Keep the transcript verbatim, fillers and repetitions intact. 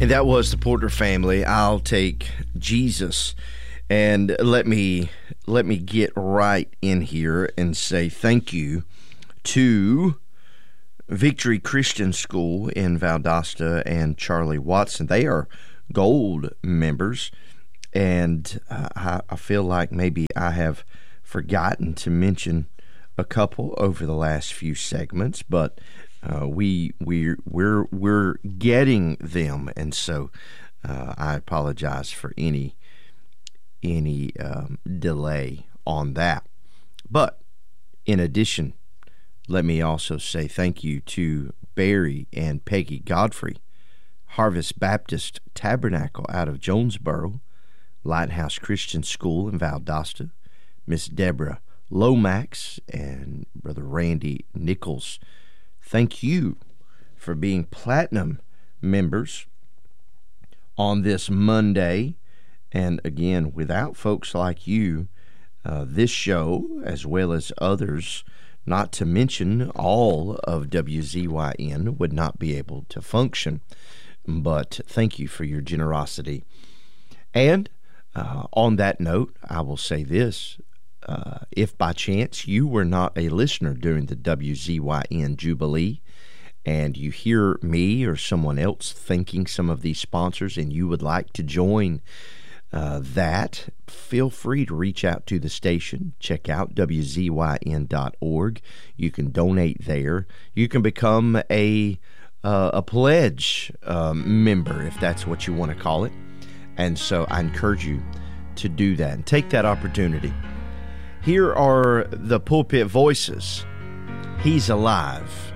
And that was the Porter Family. I'll take Jesus. And let me let me get right in here and say thank you to Victory Christian School in Valdosta and Charlie Watson. They are gold members, and uh, I, I feel like maybe I have forgotten to mention a couple over the last few segments, but uh, we we we're we're getting them, and so uh, I apologize for any any um, delay on that. But in addition, let me also say thank you to Barry and Peggy Godfrey, Harvest Baptist Tabernacle out of Jonesboro, Lighthouse Christian School in Valdosta, Miss Deborah Lomax, and Brother Randy Nichols. Thank you for being platinum members on this Monday. And again, without folks like you, uh, this show, as well as others, not to mention all of W Z Y N, would not be able to function. But thank you for your generosity. And uh, on that note, I will say this. Uh, if by chance you were not a listener during the W Z Y N Jubilee, and you hear me or someone else thanking some of these sponsors and you would like to join uh, that, feel free to reach out to the station. Check out W Z Y N dot org. You can donate there. You can become a, uh, a pledge um, member, if that's what you want to call it. And so I encourage you to do that and take that opportunity. Here are the Pulpit Voices. He's alive.